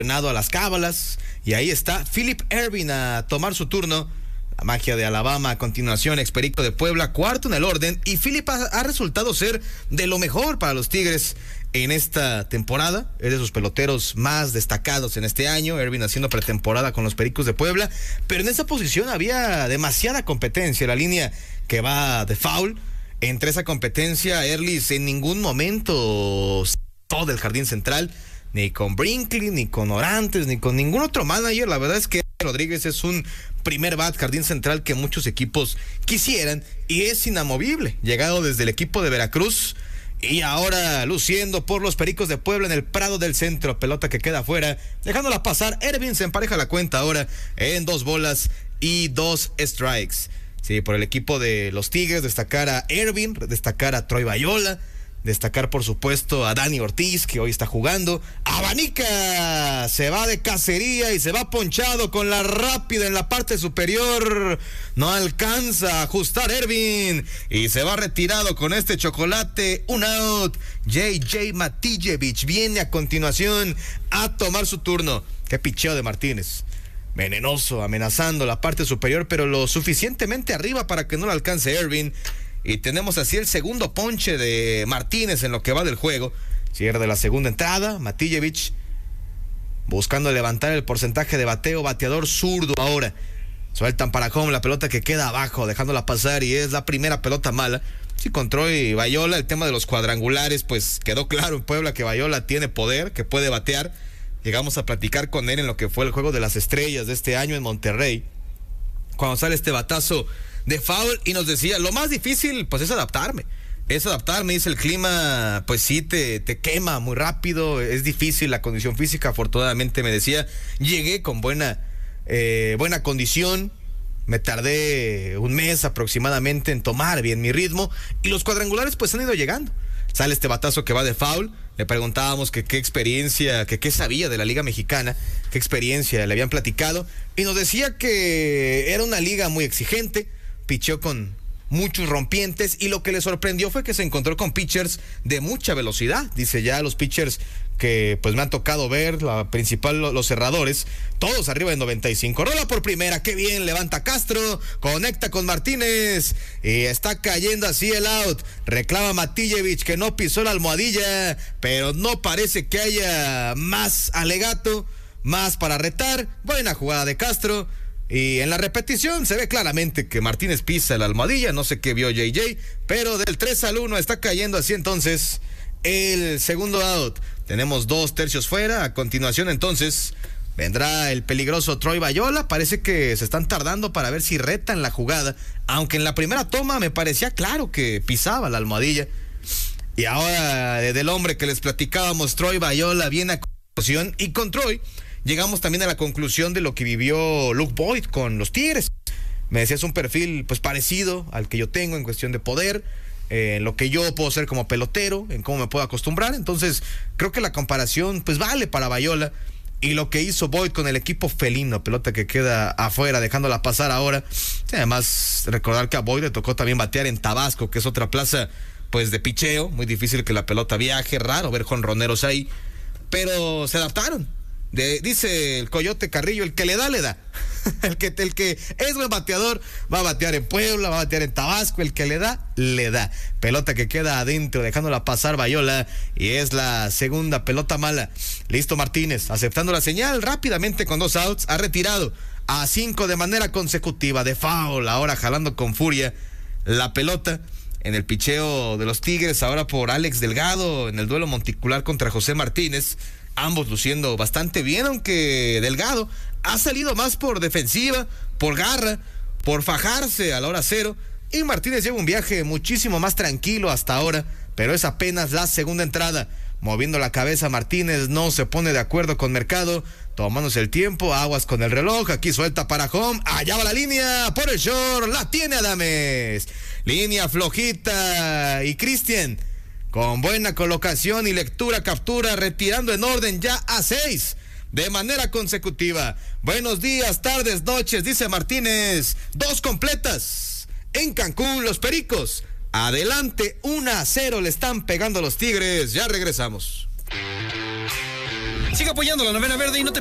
a las cábalas, y ahí está Philip Ervin a tomar su turno. La magia de Alabama a continuación, Experico de Puebla, cuarto en el orden, y Philip ha resultado ser de lo mejor para los Tigres en esta temporada. Es de sus peloteros más destacados en este año. Ervin haciendo pretemporada con los Pericos de Puebla, pero en esa posición había demasiada competencia. La línea que va de foul, entre esa competencia, Erlis en ningún momento todo del jardín central, ni con Brinkley, ni con Orantes, ni con ningún otro manager. La verdad es que Rodríguez es un primer bat jardín central que muchos equipos quisieran, y es inamovible, llegado desde el equipo de Veracruz y ahora luciendo por los Pericos de Puebla en el Prado del Centro. Pelota que queda afuera, dejándola pasar. Ervin se empareja la cuenta ahora en 2 bolas y 2 strikes. Sí, por el equipo de los Tigres, destacar a Ervin, destacar a Troy Bayola, destacar por supuesto a Dani Ortiz, que hoy está jugando. Abanica se va de cacería y se va ponchado con la rápida en la parte superior. No alcanza a ajustar Ervin y se va retirado con este chocolate. Un out. JJ Matijevich viene a continuación a tomar su turno. Qué picheo de Martínez. Venenoso, amenazando la parte superior, pero lo suficientemente arriba para que no le alcance Ervin. Y tenemos así el segundo ponche de Martínez en lo que va del juego. Cierre de la segunda entrada. Matijevich buscando levantar el porcentaje de bateo. Bateador zurdo ahora. Sueltan para home, la pelota que queda abajo, dejándola pasar, y es la primera pelota mala. Sí, con Troy Bayola, el tema de los cuadrangulares, pues quedó claro en Puebla que Bayola tiene poder, que puede batear. Llegamos a platicar con él en lo que fue el Juego de las Estrellas de este año en Monterrey, cuando sale este batazo de foul, y nos decía, lo más difícil pues es adaptarme, dice, el clima pues sí te quema muy rápido, es difícil la condición física. Afortunadamente, me decía, llegué con buena condición, me tardé un mes aproximadamente en tomar bien mi ritmo, y los cuadrangulares pues han ido llegando. Sale este batazo que va de foul. Le preguntábamos que qué experiencia, que qué sabía de la Liga Mexicana, qué experiencia le habían platicado, y nos decía que era una liga muy exigente, picheó con muchos rompientes, y lo que le sorprendió fue que se encontró con pitchers de mucha velocidad. Dice, ya los pitchers que pues me han tocado ver, la principal, los cerradores, todos arriba de 95. Rola por primera, qué bien, levanta Castro, conecta con Martínez, y está cayendo así el out. Reclama Matijevich que no pisó la almohadilla, pero no parece que haya más alegato, más para retar. Buena jugada de Castro. Y en la repetición se ve claramente que Martínez pisa la almohadilla, no sé qué vio JJ, pero del 3-1 está cayendo así entonces el segundo out. Tenemos 2 tercios fuera. A continuación entonces vendrá el peligroso Troy Bayola. Parece que se están tardando para ver si retan la jugada, aunque en la primera toma me parecía claro que pisaba la almohadilla. Y ahora del hombre que les platicábamos, Troy Bayola, viene a continuación, y con Troy llegamos también a la conclusión de lo que vivió Luke Boyd con los Tigres. Me decías un perfil pues parecido al que yo tengo en cuestión de poder, en lo que yo puedo ser como pelotero, en cómo me puedo acostumbrar. Entonces creo que la comparación pues vale para Bayola, y lo que hizo Boyd con el equipo felino, pelota que queda afuera, dejándola pasar ahora. Sí, además recordar que a Boyd le tocó también batear en Tabasco, que es otra plaza pues de picheo, muy difícil que la pelota viaje, raro ver jonroneros ahí, pero se adaptaron. Dice el Coyote Carrillo, el que le da, le da. el que es buen bateador va a batear en Puebla, va a batear en Tabasco. El que le da, le da. Pelota que queda adentro, dejándola pasar Bayola, y es la segunda pelota mala. Listo Martínez, aceptando la señal rápidamente con 2 outs, ha retirado a 5 de manera consecutiva de foul, ahora jalando con furia la pelota. En el picheo de los Tigres, ahora por Alex Delgado, en el duelo monticular contra José Martínez, ambos luciendo bastante bien, aunque Delgado ha salido más por defensiva, por garra, por fajarse a la hora cero, y Martínez lleva un viaje muchísimo más tranquilo hasta ahora, pero es apenas la segunda entrada. Moviendo la cabeza Martínez, no se pone de acuerdo con Mercado, tomándose el tiempo, aguas con el reloj, aquí suelta para home, allá va la línea, por el short, la tiene Adames, línea flojita, y Cristian con buena colocación y lectura, captura, retirando en orden ya a 6 de manera consecutiva. Buenos días, tardes, noches, dice Martínez. 2 completas en Cancún, los Pericos. Adelante, 1-0 le están pegando los Tigres. Ya regresamos. Sigue apoyando la Novena Verde y no te